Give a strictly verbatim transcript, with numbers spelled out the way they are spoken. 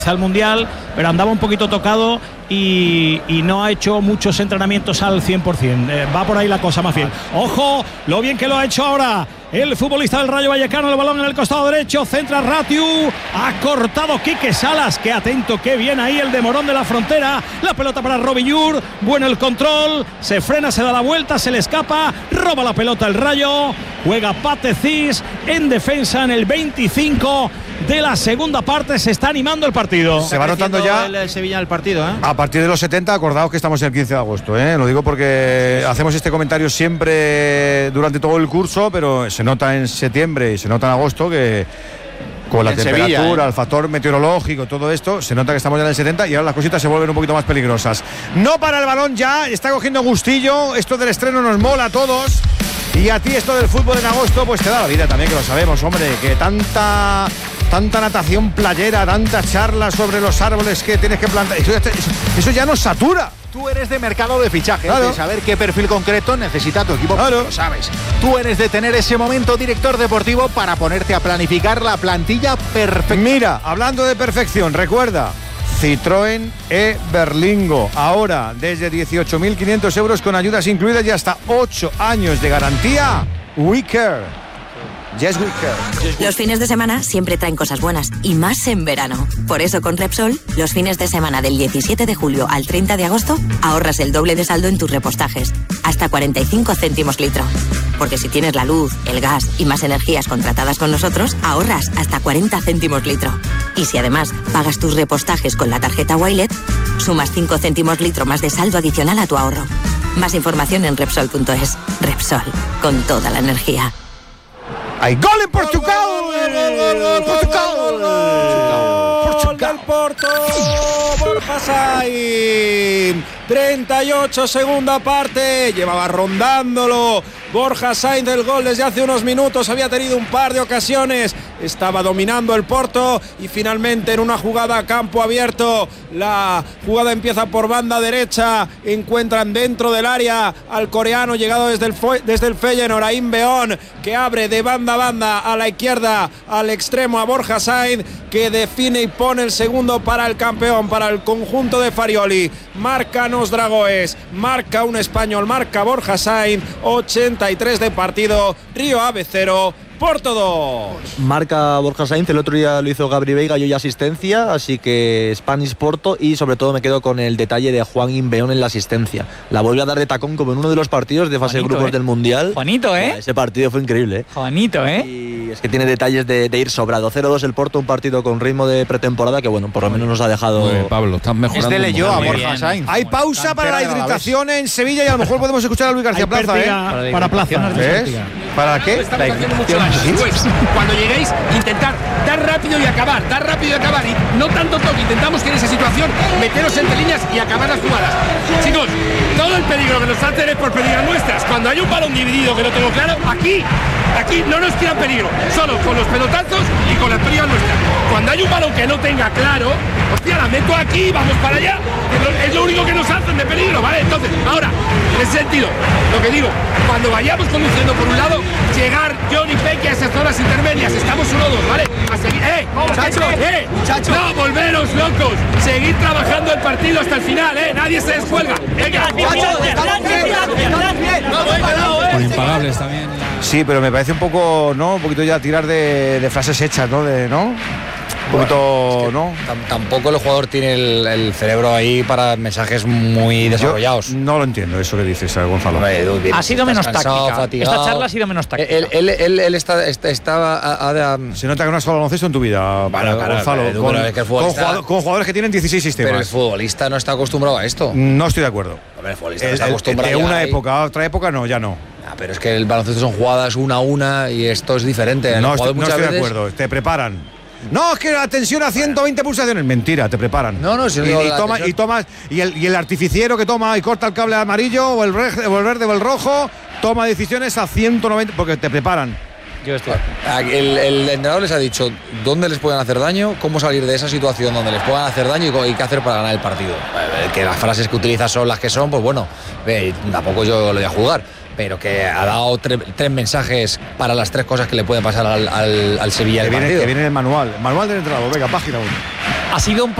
al Mundial, pero andaba un poquito tocado y, y no ha hecho muchos entrenamientos al cien por ciento. Eh, va por ahí la cosa más bien. Ojo, lo bien que lo ha hecho ahora el futbolista del Rayo Vallecano. El balón en el costado derecho, centra Ratiu, ha cortado Quique Salas, qué atento, qué bien ahí el de Morón de la Frontera. La pelota para Robillur, bueno el control, se frena, se da la vuelta, se le escapa, roba la pelota el Rayo, juega Patecís en defensa en el veinticinco de la segunda parte. Se está animando el partido. Se va notando ya el Sevilla el partido, ¿eh? A partir de los setenta, acordaos que estamos el quince de agosto, ¿eh? Lo digo porque hacemos este comentario siempre durante todo el curso, pero se nota en septiembre y se nota en agosto que con la temperatura, Sevilla, ¿eh? El factor meteorológico, todo esto, se nota que estamos ya en el setenta y ahora las cositas se vuelven un poquito más peligrosas. No para el balón ya, está cogiendo gustillo, esto del estreno nos mola a todos. Y a ti esto del fútbol en agosto pues te da la vida también, que lo sabemos, hombre, que tanta tanta natación playera, tanta charla sobre los árboles que tienes que plantar, eso, eso ya nos satura. Tú eres de mercado de fichajes, claro, de saber qué perfil concreto necesita tu equipo, claro, lo sabes. Tú eres de tener ese momento director deportivo para ponerte a planificar la plantilla perfecta. Mira, hablando de perfección, recuerda, Citroën e-Berlingo, ahora desde dieciocho mil quinientos euros con ayudas incluidas y hasta ocho años de garantía. We care. Yes, we care. Los fines de semana siempre traen cosas buenas y más en verano. Por eso con Repsol, los fines de semana del diecisiete de julio al treinta de agosto ahorras el doble de saldo en tus repostajes, hasta cuarenta y cinco céntimos litro. Porque si tienes la luz, el gas y más energías contratadas con nosotros, ahorras hasta cuarenta céntimos litro. Y si además pagas tus repostajes con la tarjeta Wilet, sumas cinco céntimos litro más de saldo adicional a tu ahorro. Más información en Repsol punto es. Repsol, con toda la energía. ¡Hay gol en Portugal! ¡Gol, gol, gol, gol, Portugal! ¡Gol, gol, gol del Porto! Borja Sainz, treinta y ocho, segunda parte, llevaba rondándolo Borja Sainz el gol desde hace unos minutos, había tenido un par de ocasiones, estaba dominando el Porto y finalmente en una jugada a campo abierto, la jugada empieza por banda derecha, encuentran dentro del área al coreano llegado desde el, desde el Feyenoord, a Inbeón, que abre de banda a banda a la izquierda, al extremo a Borja Sainz, que define y pone el segundo para el campeón, para el conjunto de Farioli. Marcan los Dragoes, marca un español, marca Borja Sainz, ochenta y tres de partido, Río Ave cero, Porto dos. Marca Borja Sainz, el otro día lo hizo Gabri Veiga y hoy asistencia, así que Spanish Porto, y sobre todo me quedo con el detalle de Juan Inbeón en la asistencia. La vuelve a dar de tacón como en uno de los partidos de fase de grupos eh. del Mundial. Juanito, ¿eh? Ese partido fue increíble, ¿eh? Juanito, ¿eh? Y es que tiene detalles de, de ir sobrado. cero dos el Porto, un partido con ritmo de pretemporada que, bueno, por lo menos nos ha dejado... Muy bien, Pablo, estás mejorando. Este leyó a Borja Sainz. Hay pausa para la hidratación en Sevilla y a lo mejor podemos escuchar a Luis García Plaza, ¿eh? Para, para Plaza. ¿Ves? ¿Para qué? Estamos haciendo mucho daño. Pues, cuando lleguéis, intentar dar rápido y acabar, dar rápido y acabar, y no tanto toque. Intentamos que en esa situación meteros entre líneas y acabar las jugadas. Chicos, todo el peligro que nos hacen es por pérdidas nuestras. Cuando hay un balón dividido que lo tengo claro, aquí, aquí no nos tiran peligro, solo con los pelotazos y con las pérdidas nuestras. Cuando hay un balón que no tenga claro, hostia, la meto aquí, vamos para allá. Es lo único que nos hacen de peligro, ¿vale? Entonces, ahora, en ese sentido, lo que digo, cuando vayamos conduciendo por un lado, llegar John y Peque a esas zonas intermedias, estamos uno dos, ¿vale? A seguir, ¡eh! ¡Muchachos! ¡Eh! ¡Muchachos! ¡No, volveros locos! Seguid trabajando el partido hasta el final, ¿eh? Nadie se descuelga. ¡Venga! Con impagables también. Sí, pero me parece un poco, ¿no? Un poquito ya tirar de, de frases hechas, ¿no? De, ¿no? Un poquito, es que ¿no? Tampoco el jugador tiene el, el cerebro ahí para mensajes muy desarrollados. Yo no lo entiendo eso que dices, Gonzalo. Hombre, Edu, ha sido menos cansado, táctica. Fatigado. Esta charla ha sido menos táctica. Él, él, él, él está, está, está a, a, a, Se nota que no has jugado baloncesto en tu vida, bueno, claro, Gonzalo. Edu, con, es que el con, jugador, con jugadores que tienen dieciséis sistemas. Pero el futbolista no está acostumbrado a esto. No estoy de acuerdo. Hombre, el futbolista el, no está acostumbrado de una a época a otra época, no, ya no. Ah, pero es que el baloncesto son jugadas una a una y esto es diferente. No, estoy, no estoy veces... de acuerdo, te preparan. No, es que la tensión a ciento veinte pulsaciones. Mentira, te preparan. No, no, si y, y, toma, y tomas y el, y el artificiero que toma y corta el cable amarillo o el, re, o el verde o el rojo, toma decisiones a ciento noventa porque te preparan. Yo estoy. El, el entrenador les ha dicho dónde les pueden hacer daño, cómo salir de esa situación donde les puedan hacer daño y, y qué hacer para ganar el partido. Que las frases que utilizas son las que son, pues bueno, eh, tampoco yo lo voy a jugar. Pero que ha dado tre tres mensajes para las tres cosas que le pueden pasar al, al, al Sevilla. Que el viene, partido. que viene en el manual, el manual del entrenador. Venga, página uno. Ha sido un